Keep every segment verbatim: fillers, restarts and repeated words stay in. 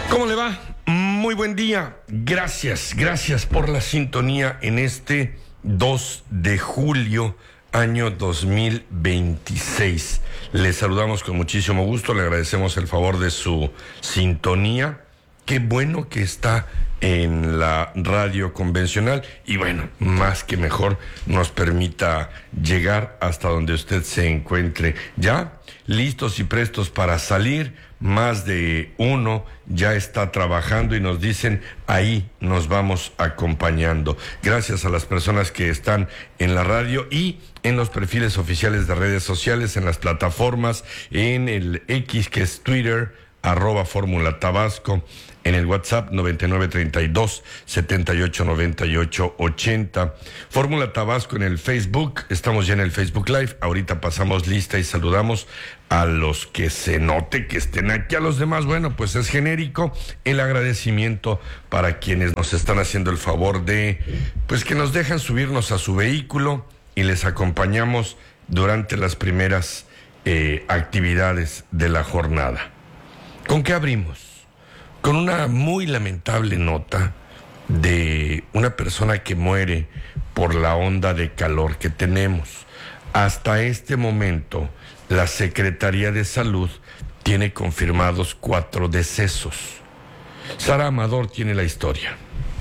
¿Cómo le va? Muy buen día. Gracias, gracias por la sintonía en este dos de julio, año dos mil veintiséis. Le saludamos con muchísimo gusto, le agradecemos el favor de su sintonía. Qué bueno que está en la radio convencional y bueno, más que mejor nos permita llegar hasta donde usted se encuentre. Ya listos y prestos para salir, más de uno ya está trabajando y nos dicen ahí nos vamos acompañando. Gracias a las personas que están en la radio y en los perfiles oficiales de redes sociales, en las plataformas, en el X que es Twitter, arroba Fórmula Tabasco, en el WhatsApp noventa y nueve treinta y dos setenta y ocho noventa y ocho ochenta. Fórmula Tabasco en el Facebook, estamos ya en el Facebook Live, ahorita pasamos lista y saludamos a los que se note que estén aquí, a los demás, bueno, pues es genérico el agradecimiento para quienes nos están haciendo el favor de, pues que nos dejan subirnos a su vehículo y les acompañamos durante las primeras eh, actividades de la jornada. ¿Con qué abrimos? Con una muy lamentable nota de una persona que muere por la onda de calor que tenemos. Hasta este momento, la Secretaría de Salud tiene confirmados cuatro decesos. Sara Amador tiene la historia.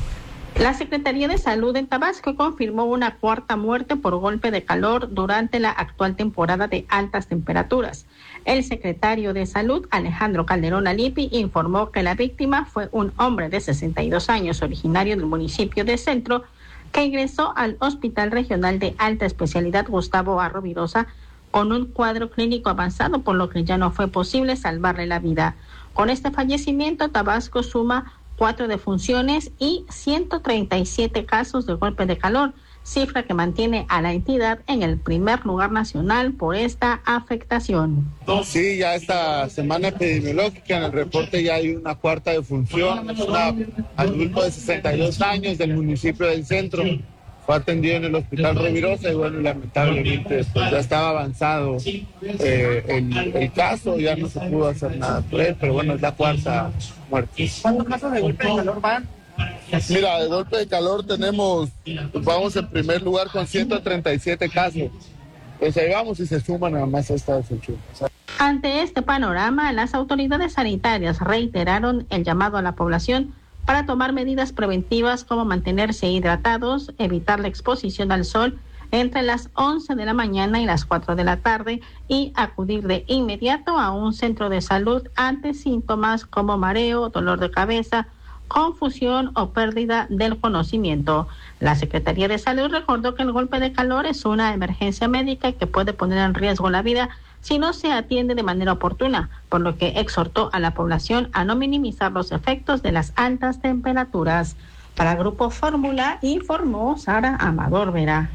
La Secretaría de Salud en Tabasco confirmó una cuarta muerte por golpe de calor durante la actual temporada de altas temperaturas. El secretario de Salud, Alejandro Calderón Alipi, informó que la víctima fue un hombre de sesenta y dos años, originario del municipio de Centro, que ingresó al Hospital Regional de Alta Especialidad Gustavo A. Rovirosa con un cuadro clínico avanzado, por lo que ya no fue posible salvarle la vida. Con este fallecimiento, Tabasco suma cuatro defunciones y ciento treinta y siete casos de golpe de calor, cifra que mantiene a la entidad en el primer lugar nacional por esta afectación. Sí, ya esta semana epidemiológica en el reporte ya hay una cuarta defunción, es un adulto de sesenta y dos años del municipio del Centro, fue atendido en el Hospital Rovirosa y bueno, lamentablemente pues, ya estaba avanzado eh, el, el caso, ya no se pudo hacer nada por él, pero bueno, es la cuarta muerte. ¿Cuántos casos de golpe de calor van? Mira, de golpe de calor tenemos, pues vamos en primer lugar con ciento treinta y siete casos. Pues ahí vamos y se suman nada más a esta defunción. Ante este panorama, las autoridades sanitarias reiteraron el llamado a la población para tomar medidas preventivas como mantenerse hidratados, evitar la exposición al sol entre las once de la mañana y las cuatro de la tarde y acudir de inmediato a un centro de salud ante síntomas como mareo, dolor de cabeza, confusión o pérdida del conocimiento. La Secretaría de Salud recordó que el golpe de calor es una emergencia médica que puede poner en riesgo la vida si no se atiende de manera oportuna, por lo que exhortó a la población a no minimizar los efectos de las altas temperaturas. Para Grupo Fórmula, informó Sara Amador Vera.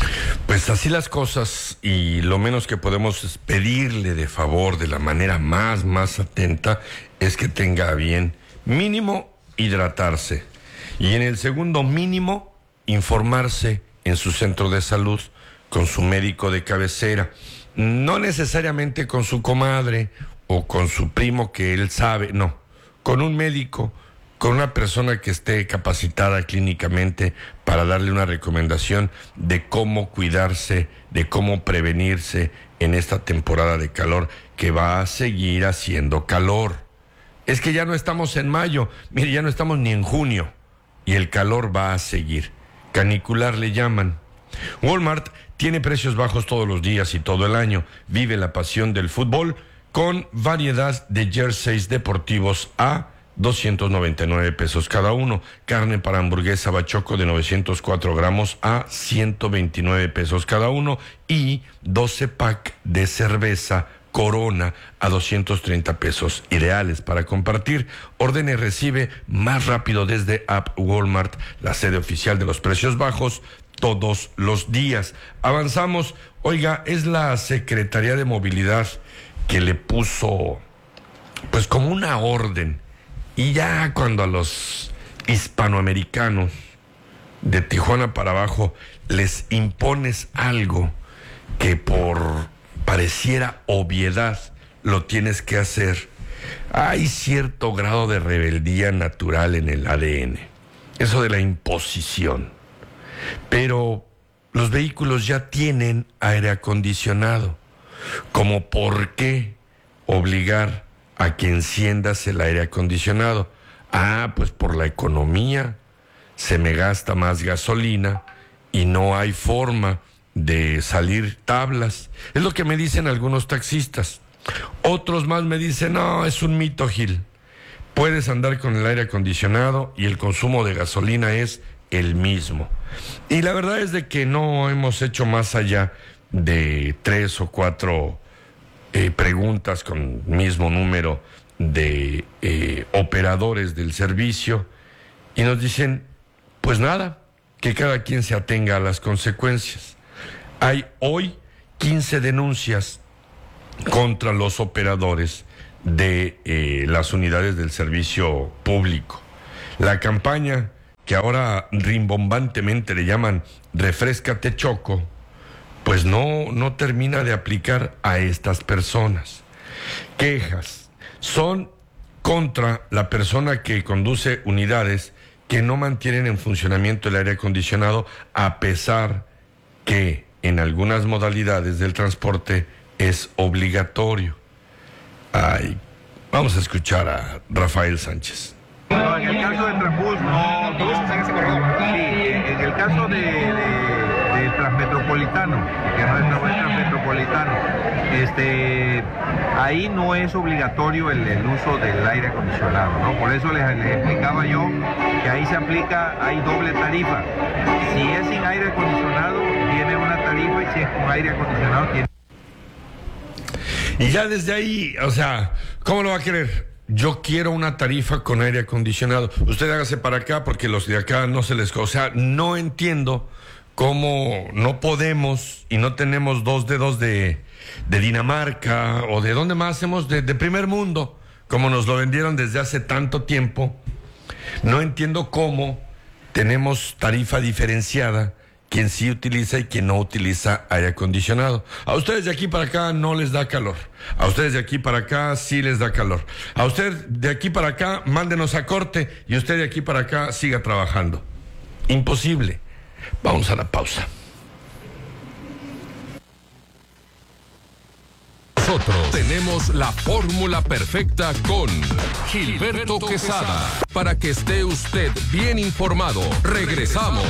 Pues así las cosas, y lo menos que podemos pedirle de favor de la manera más, más atenta es que tenga bien mínimo hidratarse y en el segundo mínimo informarse en su centro de salud con su médico de cabecera, no necesariamente con su comadre o con su primo que él sabe, no, con un médico, con una persona que esté capacitada clínicamente para darle una recomendación de cómo cuidarse, de cómo prevenirse en esta temporada de calor que va a seguir haciendo calor. Es que ya no estamos en mayo, mire, ya no estamos ni en junio y el calor va a seguir. Canicular le llaman. Walmart tiene precios bajos todos los días y todo el año. Vive la pasión del fútbol con variedad de jerseys deportivos a doscientos noventa y nueve pesos cada uno. Carne para hamburguesa bachoco de novecientos cuatro gramos a ciento veintinueve pesos cada uno. Y doce pack de cerveza Corona a doscientos treinta pesos, ideales para compartir. Ordena y recibe más rápido desde App Walmart, la sede oficial de los precios bajos, todos los días. Avanzamos. Oiga, es la Secretaría de Movilidad que le puso pues como una orden, y ya cuando a los hispanoamericanos de Tijuana para abajo les impones algo que por pareciera obviedad lo tienes que hacer, Hay cierto grado de rebeldía natural en el A D N, eso de la imposición. Pero los vehículos ya tienen aire acondicionado. ¿Cómo por qué obligar a que enciendas el aire acondicionado? Ah, pues por la economía. Se me gasta más gasolina y no hay forma de salir tablas. Es lo que me dicen algunos taxistas. Otros más me dicen, no, es un mito, Gil. Puedes andar con el aire acondicionado y el consumo de gasolina es el mismo. Y la verdad es de que no hemos hecho más allá de tres o cuatro eh, preguntas con mismo número de eh, operadores del servicio y nos dicen, pues nada, que cada quien se atenga a las consecuencias. Hay hoy quince denuncias contra los operadores de eh, las unidades del servicio público. La campaña que ahora rimbombantemente le llaman Refréscate Choco, pues no, no termina de aplicar a estas personas. Quejas son contra la persona que conduce unidades que no mantienen en funcionamiento el aire acondicionado, a pesar que en algunas modalidades del transporte es obligatorio. Ay, vamos a escuchar a Rafael Sánchez. No, en el caso de Transbus no, no en ese corredor. Sí, en el caso de, de, de Transmetropolitano, que no es, no es Transmetropolitano, este, ahí no es obligatorio el, el uso del aire acondicionado, ¿no? Por eso les, les explicaba yo que ahí se aplica, hay doble tarifa. Si es sin aire acondicionado, tiene una tarifa, y si es con aire acondicionado, tiene... Y ya desde ahí, o sea, ¿cómo lo va a querer? Yo quiero una tarifa con aire acondicionado. Usted hágase para acá porque los de acá no se les... O sea, no entiendo cómo no podemos y no tenemos dos dedos de, de Dinamarca o de dónde más hacemos, de, de primer mundo, como nos lo vendieron desde hace tanto tiempo. No entiendo cómo tenemos tarifa diferenciada, quien sí utiliza y quien no utiliza aire acondicionado. A ustedes de aquí para acá no les da calor. A ustedes de aquí para acá sí les da calor. A usted de aquí para acá mándenos a corte y usted de aquí para acá siga trabajando. Imposible. Vamos a la pausa. Nosotros tenemos la fórmula perfecta con Gilberto Quesada. Para que esté usted bien informado, regresamos.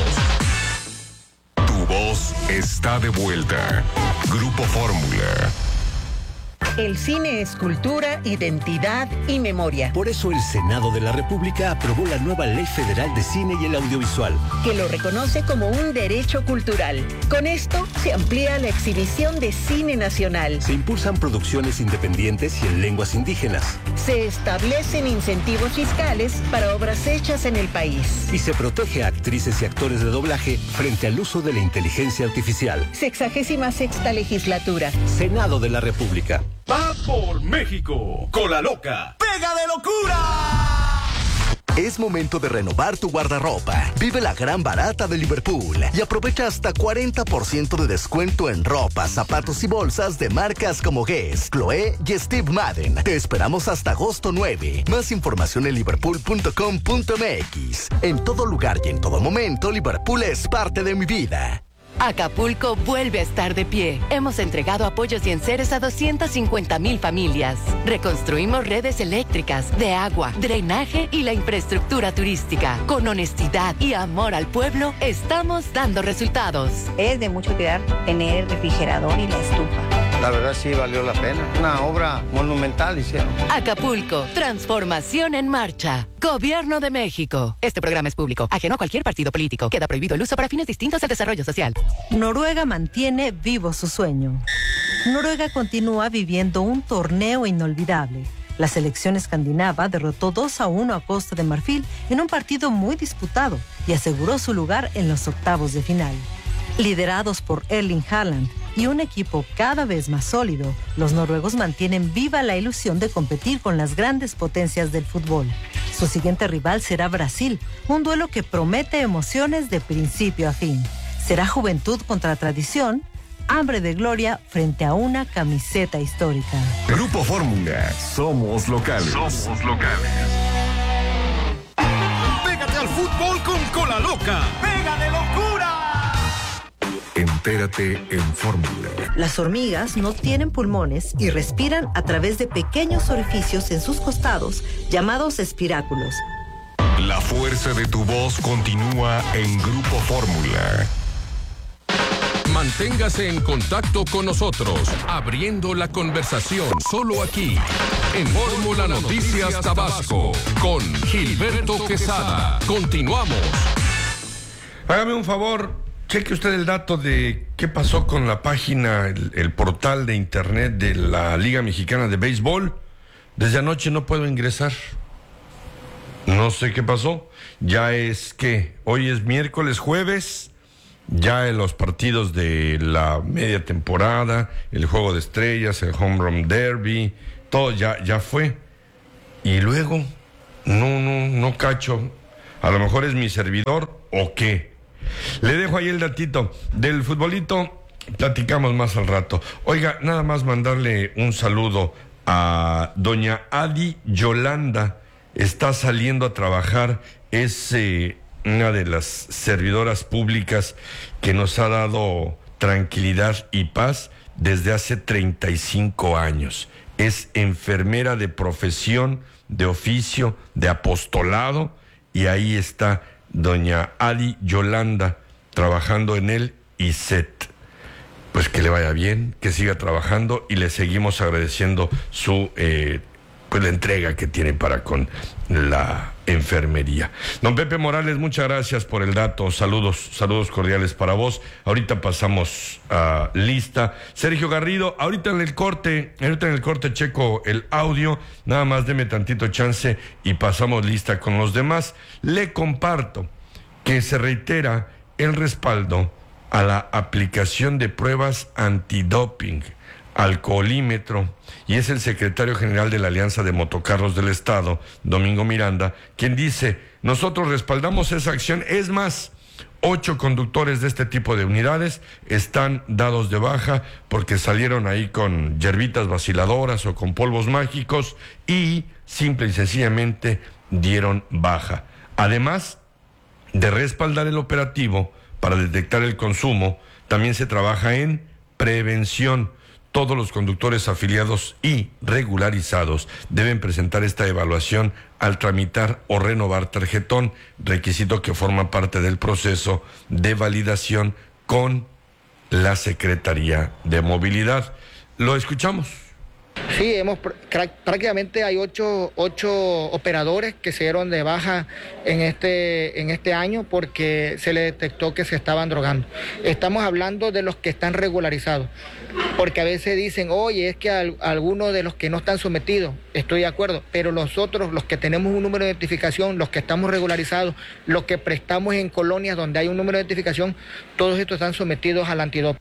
Tu voz está de vuelta. Grupo Fórmula. El cine es cultura, identidad y memoria. Por eso el Senado de la República aprobó la nueva Ley Federal de Cine y el Audiovisual, que lo reconoce como un derecho cultural. Con esto se amplía la exhibición de cine nacional. Se impulsan producciones independientes y en lenguas indígenas. Se establecen incentivos fiscales para obras hechas en el país. Y se protege a actrices y actores de doblaje frente al uso de la inteligencia artificial. Sexagésima sexta legislatura. Senado de la República. ¡Va por México! ¡Cola loca! ¡Pega de locura! Es momento de renovar tu guardarropa. Vive la gran barata de Liverpool y aprovecha hasta cuarenta por ciento de descuento en ropa, zapatos y bolsas de marcas como Guess, Chloé y Steve Madden. Te esperamos hasta agosto nueve. Más información en liverpool punto com punto m x. En todo lugar y en todo momento, Liverpool es parte de mi vida. Acapulco vuelve a estar de pie. Hemos entregado apoyos y enseres a doscientas cincuenta mil familias. Reconstruimos redes eléctricas, de agua, drenaje y la infraestructura turística. Con honestidad y amor al pueblo, estamos dando resultados. Es de mucho cuidar tener refrigerador y la estufa. La verdad sí valió la pena. Una obra monumental hicieron. Acapulco, transformación en marcha. Gobierno de México. Este programa es público, ajeno a cualquier partido político. Queda prohibido el uso para fines distintos al desarrollo social. Noruega mantiene vivo su sueño. Noruega continúa viviendo un torneo inolvidable. La selección escandinava derrotó dos a uno a Costa de Marfil en un partido muy disputado y aseguró su lugar en los octavos de final. Liderados por Erling Haaland y un equipo cada vez más sólido, los noruegos mantienen viva la ilusión de competir con las grandes potencias del fútbol. Su siguiente rival será Brasil, un duelo que promete emociones de principio a fin. ¿Será juventud contra tradición? hambre de gloria frente a una camiseta histórica. Grupo Fórmula, somos locales. Somos locales. Pégate al fútbol con Cola Loca. ¡Pega de locura! Entérate en Fórmula. Las hormigas no tienen pulmones y respiran a través de pequeños orificios en sus costados, llamados espiráculos. La fuerza de tu voz continúa en Grupo Fórmula. Manténgase en contacto con nosotros, abriendo la conversación solo aquí, en Fórmula Noticias Tabasco, con Gilberto Quesada. Continuamos. Hágame un favor. Cheque usted el dato de qué pasó con la página, el, el portal de internet de la Liga Mexicana de Béisbol. Desde anoche no puedo ingresar. No sé qué pasó. Ya es que hoy es miércoles, jueves. Ya en los partidos de la media temporada, el Juego de Estrellas, el Home Run Derby, todo ya, ya fue. Y luego, no, no, no cacho. A lo mejor es mi servidor o qué. Le dejo ahí el datito del futbolito, platicamos más al rato. Oiga, nada más mandarle un saludo a doña Adi Yolanda. Está saliendo a trabajar, es eh, una de las servidoras públicas que nos ha dado tranquilidad y paz desde hace treinta y cinco años. Es enfermera de profesión, de oficio, de apostolado, y ahí está doña Adi Yolanda trabajando en el I C E T. Pues que le vaya bien, que siga trabajando, y le seguimos agradeciendo su eh, pues la entrega que tiene para con la enfermería. Don Pepe Morales, muchas gracias por el dato. Saludos, saludos cordiales para vos. Ahorita pasamos a lista. Sergio Garrido, ahorita en el corte, ahorita en el corte checo el audio. Nada más deme tantito chance y pasamos lista con los demás. Le comparto que se reitera el respaldo a la aplicación de pruebas antidoping, alcoholímetro, y es el secretario general de la Alianza de Motocarros del Estado, Domingo Miranda, quien dice: nosotros respaldamos esa acción. Es más, ocho conductores de este tipo de unidades están dados de baja porque salieron ahí con hierbitas vaciladoras o con polvos mágicos y simple y sencillamente dieron baja. Además de respaldar el operativo para detectar el consumo, también se trabaja en prevención. Todos los conductores afiliados y regularizados deben presentar esta evaluación al tramitar o renovar tarjetón, requisito que forma parte del proceso de validación con la Secretaría de Movilidad. Lo escuchamos. Sí, hemos prácticamente hay ocho, ocho operadores que se dieron de baja en este, en este año porque se le detectó que se estaban drogando. Estamos hablando de los que están regularizados, porque a veces dicen, oye, es que al, algunos de los que no están sometidos, estoy de acuerdo, pero los otros, los que tenemos un número de identificación, los que estamos regularizados, los que prestamos en colonias donde hay un número de identificación, todos estos están sometidos al antidoping.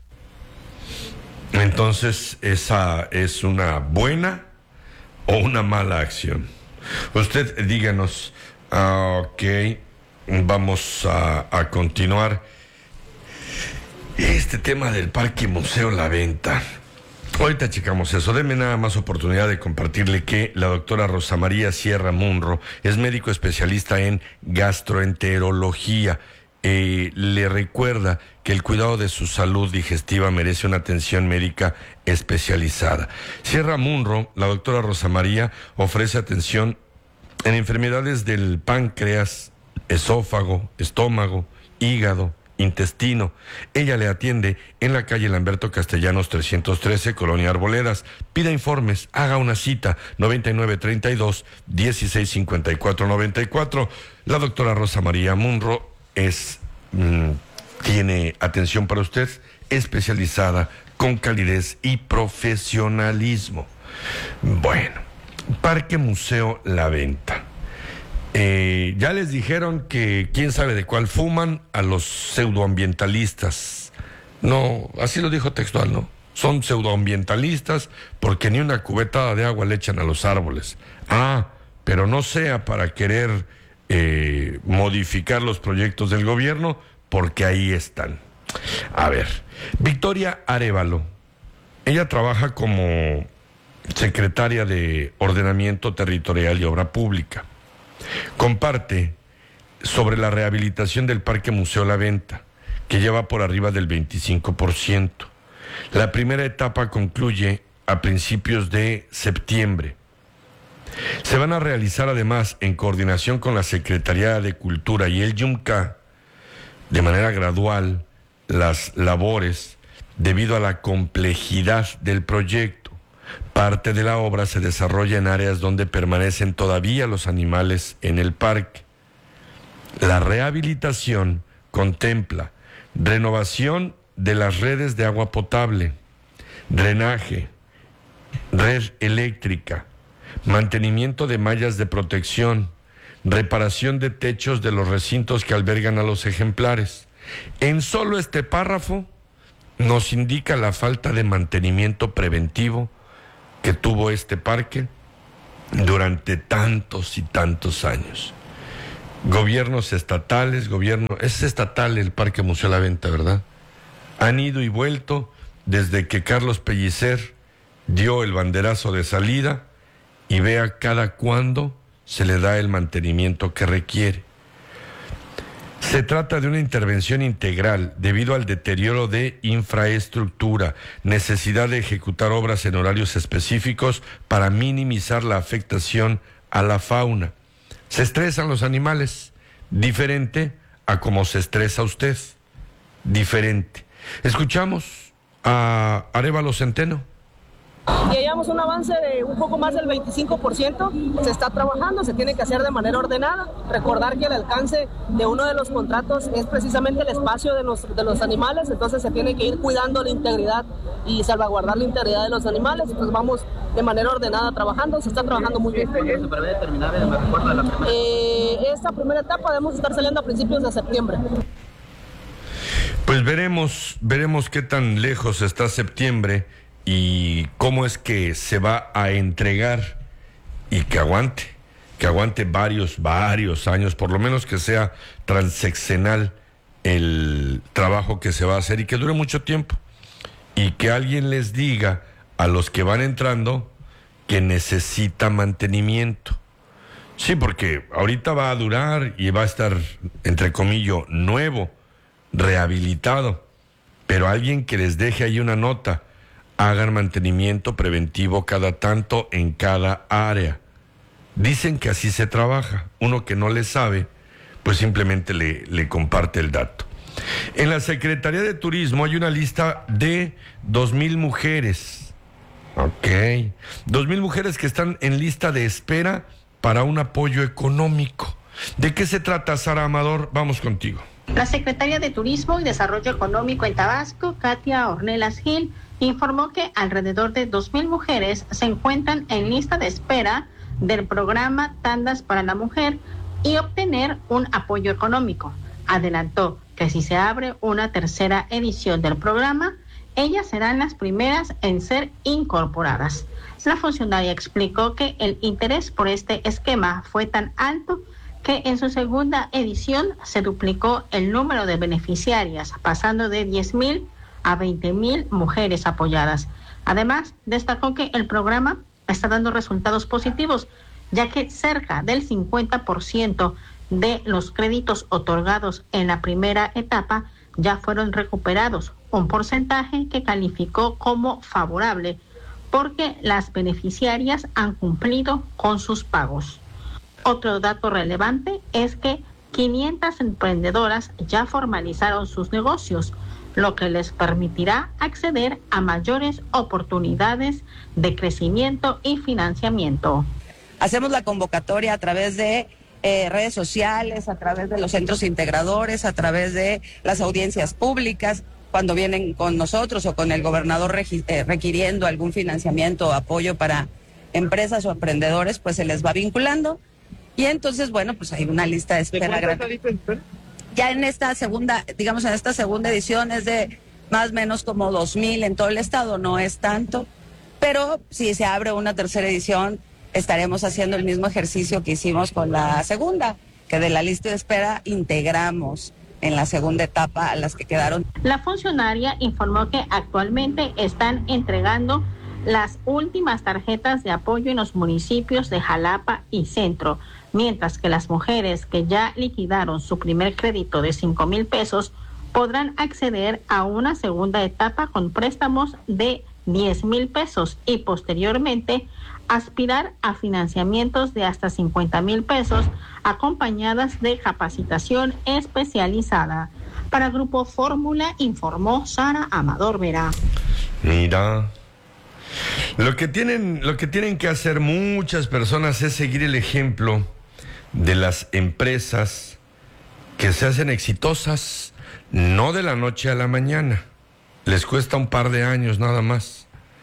Entonces, ¿esa es una buena o una mala acción? Usted díganos. Uh, ok, vamos a, a continuar. Este tema del Parque Museo La Venta. Ahorita checamos eso. Deme nada más oportunidad de compartirle que la doctora Rosa María Sierra Munro es médico especialista en gastroenterología. Eh, le recuerda que el cuidado de su salud digestiva merece una atención médica especializada. Sierra Munro, la doctora Rosa María, ofrece atención en enfermedades del páncreas, esófago, estómago, hígado, intestino. Ella le atiende en la calle Lamberto Castellanos trescientos trece, Colonia Arboledas. Pida informes, haga una cita, noventa y nueve treinta y dos, dieciséis cincuenta y cuatro noventa y cuatro. La doctora Rosa María Munro es, mmm, tiene atención para usted especializada con calidez y profesionalismo. Bueno, Parque Museo La Venta. Eh, ya les dijeron que quién sabe de cuál fuman a los pseudoambientalistas. No, así lo dijo textual, ¿no? Son pseudoambientalistas porque ni una cubetada de agua le echan a los árboles. Ah, pero no sea para querer eh, modificar los proyectos del gobierno, porque ahí están. A ver, Victoria Arévalo, ella trabaja como secretaria de Ordenamiento Territorial y Obra Pública. Comparte sobre la rehabilitación del Parque Museo La Venta, que lleva por arriba del veinticinco por ciento. La primera etapa concluye a principios de septiembre. Se van a realizar además, en coordinación con la Secretaría de Cultura y el YUMCA, de manera gradual, las labores debido a la complejidad del proyecto. Parte de la obra se desarrolla en áreas donde permanecen todavía los animales en el parque. La rehabilitación contempla renovación de las redes de agua potable, drenaje, red eléctrica, mantenimiento de mallas de protección, reparación de techos de los recintos que albergan a los ejemplares. En solo este párrafo nos indica la falta de mantenimiento preventivo que tuvo este parque durante tantos y tantos años. Gobiernos estatales, gobierno, es estatal el Parque Museo La Venta, ¿verdad? Han ido y vuelto desde que Carlos Pellicer dio el banderazo de salida y vea cada cuándo se le da el mantenimiento que requiere. Se trata de una intervención integral debido al deterioro de infraestructura, necesidad de ejecutar obras en horarios específicos para minimizar la afectación a la fauna. Se estresan los animales, diferente a como se estresa usted, diferente. Escuchamos a Arévalo Centeno. Ya llevamos un avance de un poco más del veinticinco por ciento, se está trabajando, se tiene que hacer de manera ordenada. Recordar que el alcance de uno de los contratos es precisamente el espacio de los, de los animales, entonces se tiene que ir cuidando la integridad y salvaguardar la integridad de los animales. Entonces vamos de manera ordenada trabajando, se está trabajando muy bien. ¿Se prevé terminar el recuerdo de la primera? Eh, esta primera etapa debemos estar saliendo a principios de septiembre. Pues veremos, veremos qué tan lejos está septiembre y cómo es que se va a entregar y que aguante, que aguante varios, varios años, por lo menos que sea transeccional el trabajo que se va a hacer y que dure mucho tiempo. Y que alguien les diga a los que van entrando que necesita mantenimiento. Sí, porque ahorita va a durar y va a estar, entre comillas, nuevo, rehabilitado, pero alguien que les deje ahí una nota, hagan mantenimiento preventivo cada tanto en cada área. Dicen que así se trabaja. Uno que no le sabe, pues simplemente le, le comparte el dato. En la Secretaría de Turismo hay una lista de dos mil mujeres. Ok. Dos mil mujeres que están en lista de espera para un apoyo económico. ¿De qué se trata, Sara Amador? Vamos contigo. La Secretaría de Turismo y Desarrollo Económico en Tabasco, Katia Ornelas Gil, informó que alrededor de dos mil mujeres se encuentran en lista de espera del programa Tandas para la Mujer y obtener un apoyo económico. Adelantó que si se abre una tercera edición del programa, ellas serán las primeras en ser incorporadas. La funcionaria explicó que el interés por este esquema fue tan alto que en su segunda edición se duplicó el número de beneficiarias, pasando de diez mil a veinte mil mujeres apoyadas. Además, destacó que el programa está dando resultados positivos, ya que cerca del cincuenta por ciento de los créditos otorgados en la primera etapa ya fueron recuperados, un porcentaje que calificó como favorable porque las beneficiarias han cumplido con sus pagos. Otro dato relevante es que quinientas emprendedoras ya formalizaron sus negocios, lo que les permitirá acceder a mayores oportunidades de crecimiento y financiamiento. Hacemos la convocatoria a través de eh, redes sociales, a través de los centros integradores, a través de las audiencias públicas, cuando vienen con nosotros o con el gobernador regi- eh, requiriendo algún financiamiento o apoyo para empresas o emprendedores, pues se les va vinculando. Y entonces, bueno, pues hay una lista de espera grande. Ya en esta segunda, digamos, en esta segunda edición es de más o menos como dos mil en todo el estado, no es tanto, pero si se abre una tercera edición, estaremos haciendo el mismo ejercicio que hicimos con la segunda, que de la lista de espera integramos en la segunda etapa a las que quedaron. La funcionaria informó que actualmente están entregando las últimas tarjetas de apoyo en los municipios de Jalapa y Centro, mientras que las mujeres que ya liquidaron su primer crédito de cinco mil pesos podrán acceder a una segunda etapa con préstamos de diez mil pesos y posteriormente aspirar a financiamientos de hasta cincuenta mil pesos acompañadas de capacitación especializada. Para Grupo Fórmula informó Sara Amador Vera. Mira, lo que tienen, lo que tienen que hacer muchas personas es seguir el ejemplo de las empresas que se hacen exitosas, no de la noche a la mañana. Les cuesta un par de años nada más.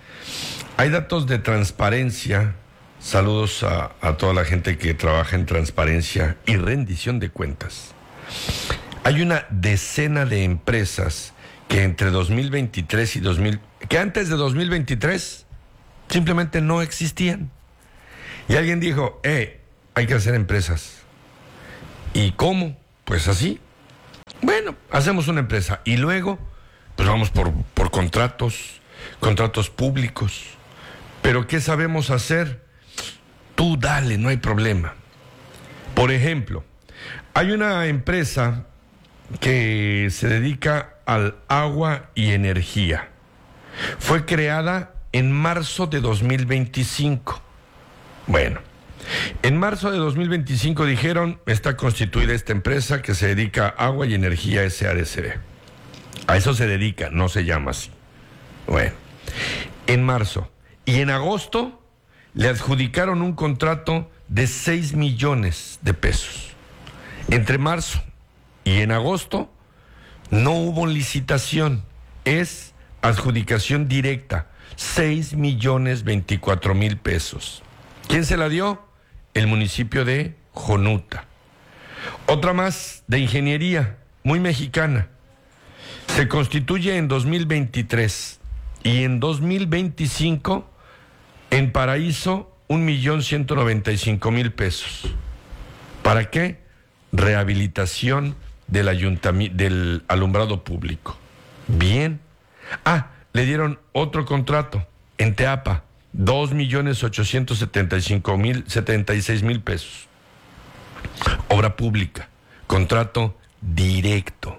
Hay datos de transparencia. Saludos a, a toda la gente que trabaja en transparencia y rendición de cuentas. Hay una decena de empresas que entre dos mil veintitrés y dos mil, que antes de dos mil veintitrés simplemente no existían. Y alguien dijo, eh, hay que hacer empresas. ¿Y cómo? Pues así. Bueno, hacemos una empresa y luego, pues vamos por, por contratos, contratos públicos. Pero ¿qué sabemos hacer? Tú dale, no hay problema. Por ejemplo, hay una empresa que se dedica al agua y energía. Fue creada en marzo de dos mil veinticinco. Bueno, en marzo de dos mil veinticinco dijeron, está constituida esta empresa que se dedica a agua y energía S A D C B. A eso se dedica, no se llama así. Bueno, en marzo. Y en agosto le adjudicaron un contrato de seis millones de pesos. Entre marzo y en agosto no hubo licitación, es adjudicación directa, seis millones veinticuatro mil pesos. ¿Quién se la dio? El municipio de Jonuta. Otra más de ingeniería, muy mexicana. Se constituye en dos mil veintitrés y en dos mil veinticinco en Paraíso un millón ciento noventa y cinco mil pesos. ¿Para qué? Rehabilitación del ayuntamiento, del alumbrado público. Bien. Ah, le dieron otro contrato en Teapa, dos millones ochocientos setenta y cinco mil, setenta y seis mil pesos. Obra pública, contrato directo.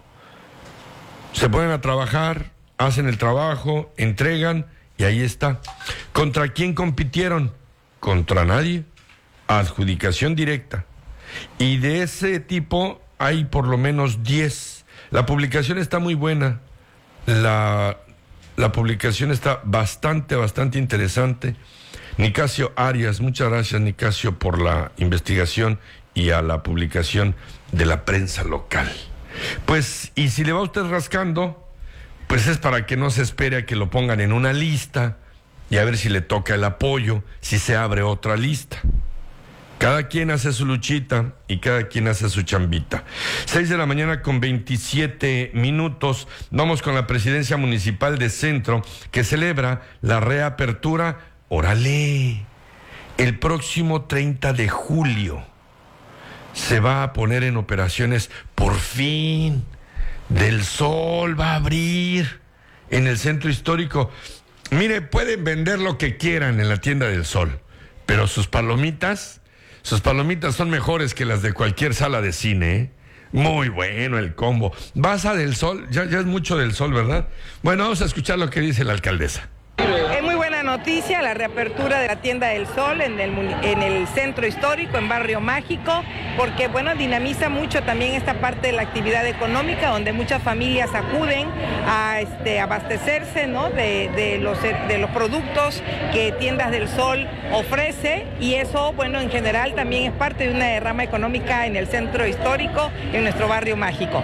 Se ponen a trabajar, hacen el trabajo, entregan y ahí está. ¿Contra quién compitieron? Contra nadie. Adjudicación directa. Y de ese tipo hay por lo menos diez. La publicación está muy buena. La, la publicación está bastante, bastante interesante. Nicasio Arias, muchas gracias Nicasio por la investigación y a la publicación de la prensa local. Pues, y si le va usted rascando, pues es para que no se espere a que lo pongan en una lista y a ver si le toca el apoyo, si se abre otra lista. Cada quien hace su luchita y cada quien hace su chambita. Seis de la mañana con veintisiete minutos. Vamos con la presidencia municipal de Centro, que celebra la reapertura, órale, el próximo treinta de julio. Se va a poner en operaciones, por fin, Del Sol va a abrir en el centro histórico. Mire, pueden vender lo que quieran en la tienda del Sol, pero sus palomitas, sus palomitas son mejores que las de cualquier sala de cine, ¿eh? Muy bueno el combo. ¿Vas a Del Sol? Ya, ya es mucho Del Sol, ¿verdad? Bueno, vamos a escuchar lo que dice la alcaldesa. Es muy buena noticia la reapertura de la tienda del Sol en el, en el centro histórico, en Barrio Mágico, porque bueno, dinamiza mucho también esta parte de la actividad económica, donde muchas familias acuden a este, abastecerse, ¿no? de, de, los, de los productos que Tiendas del Sol ofrece, y eso, bueno, en general también es parte de una derrama económica en el centro histórico, en nuestro Barrio Mágico.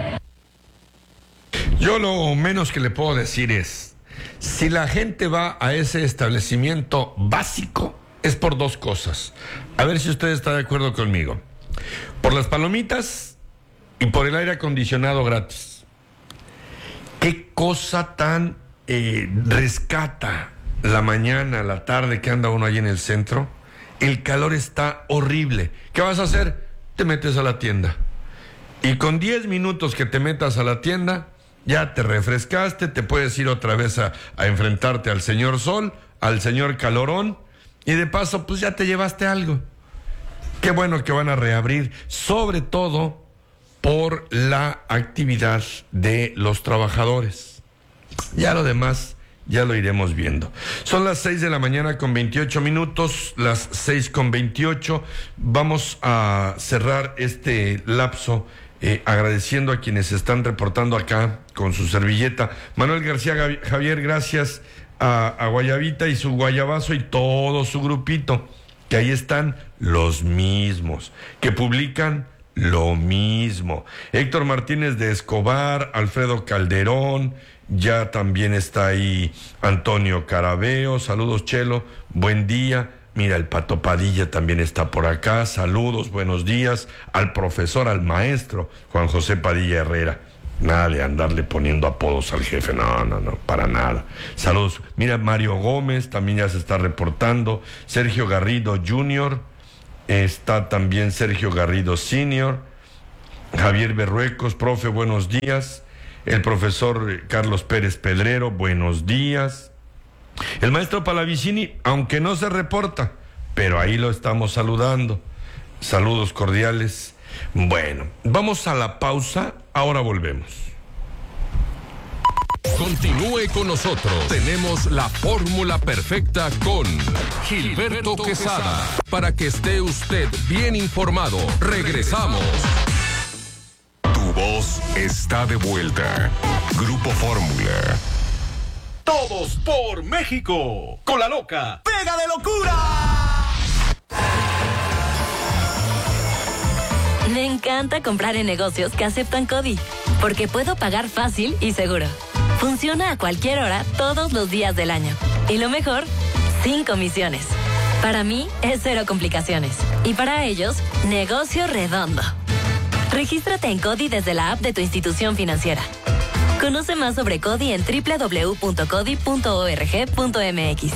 Yo lo menos que le puedo decir es, si la gente va a ese establecimiento básico, es por dos cosas. A ver si usted está de acuerdo conmigo. Por las palomitas y por el aire acondicionado gratis. ¿Qué cosa tan eh, rescata la mañana, la tarde que anda uno ahí en el centro? El calor está horrible. ¿Qué vas a hacer? Te metes a la tienda. Y con diez minutos que te metas a la tienda, ya te refrescaste, te puedes ir otra vez a, a enfrentarte al señor sol, al señor calorón, y de paso, pues ya te llevaste algo. Qué bueno que van a reabrir, sobre todo por la actividad de los trabajadores. Ya lo demás, ya lo iremos viendo. Son las seis de la mañana con veintiocho minutos, las seis con veintiocho. Vamos a cerrar este lapso eh, agradeciendo a quienes se están reportando acá con su servilleta. Manuel García Javier, gracias a, a Guayabita y su guayabazo y todo su grupito, que ahí están los mismos, que publican lo mismo. Héctor Martínez de Escobar, Alfredo Calderón, ya también está ahí Antonio Carabeo, saludos Chelo, buen día. Mira, el Pato Padilla también está por acá, saludos, buenos días al profesor, al maestro Juan José Padilla Herrera. Nada de andarle poniendo apodos al jefe, no, no, no, para nada. Saludos. Mira, Mario Gómez también ya se está reportando, Sergio Garrido junior, está también Sergio Garrido senior, Javier Berruecos, profe, buenos días. El profesor Carlos Pérez Pedrero, buenos días. El maestro Palavicini, aunque no se reporta, pero ahí lo estamos saludando. Saludos cordiales. Bueno, vamos a la pausa, ahora volvemos. Continúe con nosotros. Tenemos la fórmula perfecta con Gilberto Quesada. Para que esté usted bien informado, regresamos. Tu voz está de vuelta. Grupo Fórmula. Todos por México. Con la loca. ¡Pega de locura! Me encanta comprar en negocios que aceptan CODI, porque puedo pagar fácil y seguro. Funciona a cualquier hora, todos los días del año. Y lo mejor, sin comisiones. Para mí, es cero complicaciones. Y para ellos, negocio redondo. Regístrate en CODI desde la app de tu institución financiera. Conoce más sobre CODI en doble u doble u doble u punto codi punto org punto m x.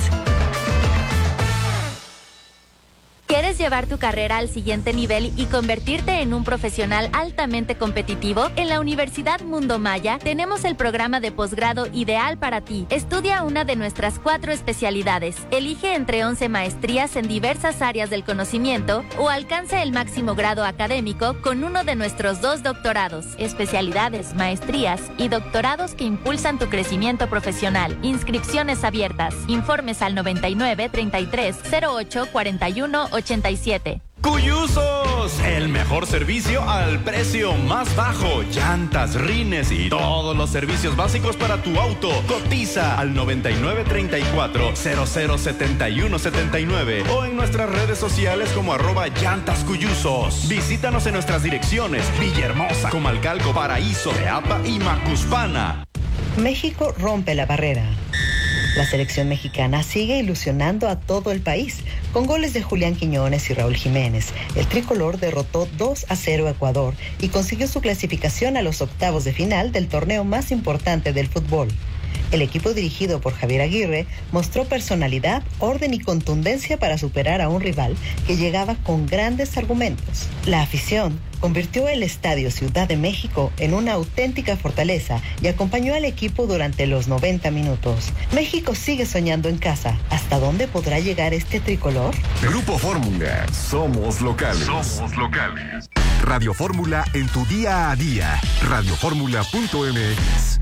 ¿Quieres llevar tu carrera al siguiente nivel y convertirte en un profesional altamente competitivo? En la Universidad Mundo Maya tenemos el programa de posgrado ideal para ti. Estudia una de nuestras cuatro especialidades. Elige entre once maestrías en diversas áreas del conocimiento o alcanza el máximo grado académico con uno de nuestros dos doctorados, especialidades, maestrías y doctorados que impulsan tu crecimiento profesional. Inscripciones abiertas. Informes al noventa y nueve, treinta y tres, cero ocho, cuarenta y uno, ochenta y siete. Cuyusos, el mejor servicio al precio más bajo. Llantas, rines y todos los servicios básicos para tu auto. Cotiza al noventa y nueve, treinta y cuatro, cero cero, setenta y uno, setenta y nueve o en nuestras redes sociales como arroba llantas cuyusos. Visítanos en nuestras direcciones: Villahermosa, Comalcalco, Paraíso, Teapa y Macuspana. México rompe la barrera. La selección mexicana sigue ilusionando a todo el país. Con goles de Julián Quiñones y Raúl Jiménez, el tricolor derrotó dos a cero a Ecuador y consiguió su clasificación a los octavos de final del torneo más importante del fútbol. El equipo dirigido por Javier Aguirre mostró personalidad, orden y contundencia para superar a un rival que llegaba con grandes argumentos. La afición convirtió el Estadio Ciudad de México en una auténtica fortaleza y acompañó al equipo durante los noventa minutos. México sigue soñando en casa. ¿Hasta dónde podrá llegar este tricolor? Grupo Fórmula. Somos locales. Somos locales. Radio Fórmula en tu día a día. radio fórmula punto m x.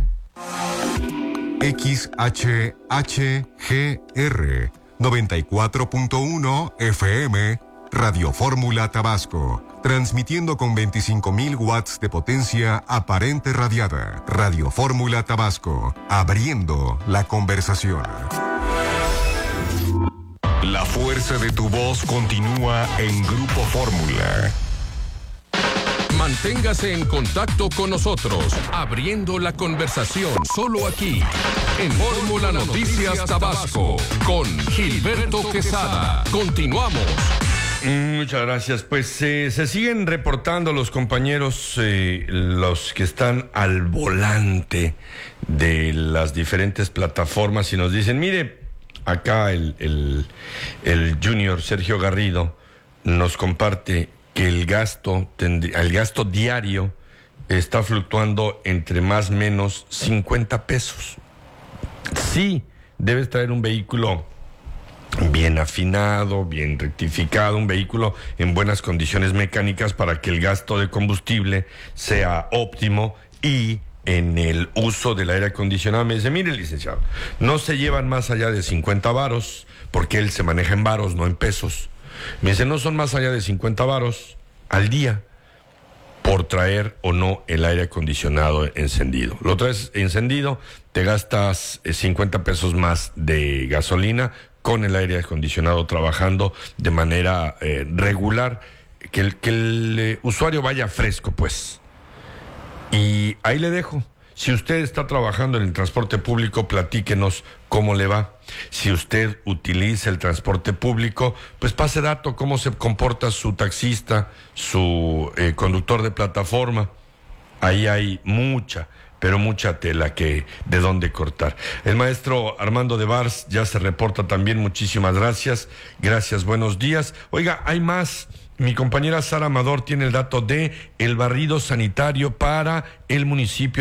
X H H G R noventa y cuatro punto uno F M, Radio Fórmula Tabasco, transmitiendo con veinticinco mil watts de potencia aparente radiada. Radio Fórmula Tabasco, abriendo la conversación. La fuerza de tu voz continúa en Grupo Fórmula. Manténgase en contacto con nosotros, abriendo la conversación solo aquí, en Fórmula Noticias Tabasco, con Gilberto Quesada. Continuamos. Muchas gracias. Pues eh, se siguen reportando los compañeros, eh, los que están al volante de las diferentes plataformas y nos dicen, mire, acá el, el, el junior Sergio Garrido nos comparte que el gasto, tendría, el gasto diario está fluctuando entre más o menos cincuenta pesos. Sí, debes traer un vehículo bien afinado, bien rectificado, un vehículo en buenas condiciones mecánicas para que el gasto de combustible sea óptimo y en el uso del aire acondicionado. Me dice, mire, licenciado, no se llevan más allá de cincuenta varos, porque él se maneja en varos, no en pesos. Me dice, no son más allá de cincuenta varos al día por traer o no el aire acondicionado encendido. Lo traes encendido, te gastas cincuenta pesos más de gasolina con el aire acondicionado trabajando de manera eh, regular, que el, que el eh, usuario vaya fresco, pues. Y ahí le dejo. Si usted está trabajando en el transporte público, platíquenos cómo le va. Si usted utiliza el transporte público, pues pase dato cómo se comporta su taxista, su eh, conductor de plataforma. Ahí hay mucha, pero mucha tela que de dónde cortar. El maestro Armando de Bars ya se reporta también. Muchísimas gracias. Gracias, buenos días. Oiga, hay más. Mi compañera Sara Amador tiene el dato de el barrido sanitario para el municipio